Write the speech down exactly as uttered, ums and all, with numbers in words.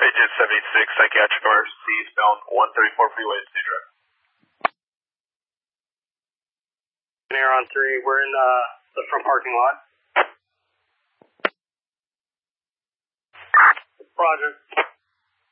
Agent seventy-six, psychiatric emergency, bound one thirty-four freeway to Cedar. Air on three, we're in uh, the front parking lot. Roger.